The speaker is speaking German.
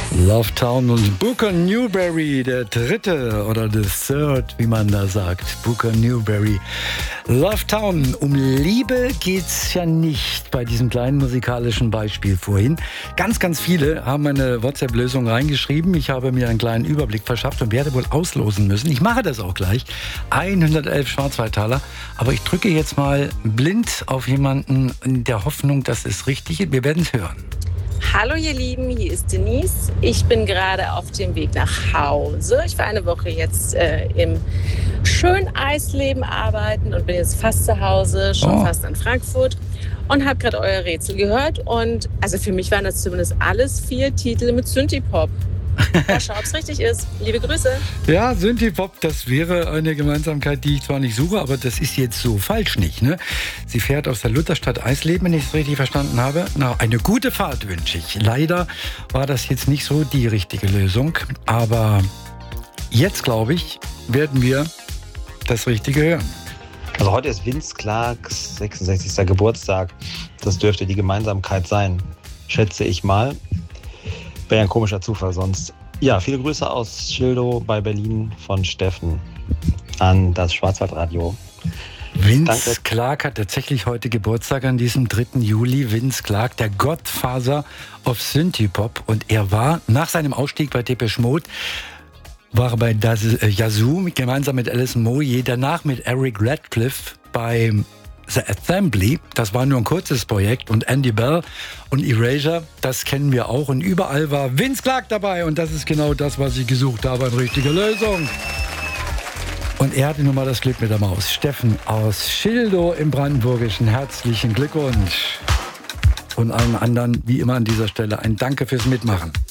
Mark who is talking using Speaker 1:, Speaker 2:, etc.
Speaker 1: Love Town und Booker Newberry, der dritte oder the third, wie man da sagt. Booker Newberry. Love Town. Um Liebe geht's ja nicht bei diesem kleinen musikalischen Beispiel vorhin. Ganz, ganz viele haben eine WhatsApp-Lösung reingeschrieben. Ich habe mir einen kleinen Überblick verschafft und werde wohl auslosen müssen. Ich mache das auch gleich. 111 Schwarzwaldtaler. Aber ich drücke jetzt mal blind auf jemanden in der Hoffnung, dass es richtig ist. Wir werden es hören.
Speaker 2: Hallo ihr Lieben, hier ist Denise. Ich bin gerade auf dem Weg nach Hause. Ich war eine Woche jetzt im schönen Eisleben arbeiten und bin jetzt fast zu Hause, schon fast in Frankfurt und habe gerade euer Rätsel gehört. Und also für mich waren das zumindest alles 4 Titel mit Synthie-Pop. Mal schauen, ob es richtig ist. Liebe Grüße.
Speaker 1: Ja, Synthie-Pop, das wäre eine Gemeinsamkeit, die ich zwar nicht suche, aber das ist jetzt so falsch nicht, ne? Sie fährt aus der Lutherstadt Eisleben, wenn ich es richtig verstanden habe. Na, eine gute Fahrt wünsche ich. Leider war das jetzt nicht so die richtige Lösung, aber jetzt, glaube ich, werden wir das Richtige hören.
Speaker 3: Also heute ist Vince Clarks 66. Geburtstag. Das dürfte die Gemeinsamkeit sein, schätze ich mal. Wäre ein komischer Zufall sonst. Ja, viele Grüße aus Schildow bei Berlin von Steffen an das Schwarzwaldradio.
Speaker 1: Vince Clarke hat tatsächlich heute Geburtstag an diesem 3. Juli. Vince Clarke, der Godfather of Synthie-Pop. Und er war nach seinem Ausstieg bei Depeche Mode, war bei Yazoo gemeinsam mit Alison Moyet, danach mit Eric Radcliffe bei The Assembly, das war nur ein kurzes Projekt, und Andy Bell und Erasure, das kennen wir auch. Und überall war Vince Clarke dabei und das ist genau das, was ich gesucht habe, eine richtige Lösung. Und er hatte nun mal das Glück mit der Maus. Steffen aus Schildow im Brandenburgischen, herzlichen Glückwunsch. Und allen anderen, wie immer an dieser Stelle, ein Danke fürs Mitmachen.